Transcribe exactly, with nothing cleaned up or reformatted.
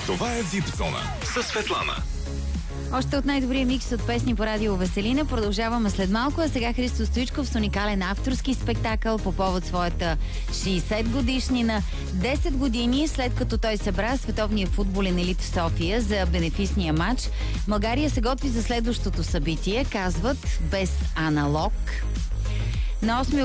Това е вип зона със Светлана. Още от най-добрия микс от песни по радио Веселина. Продължаваме след малко, а сега Христо Стоичков с уникален авторски спектакъл по повод своята шейсет годишнина. десет години след като той събра световния футболен елит в София за бенефисния матч, България се готви за следващото събитие, казват без аналог. На осми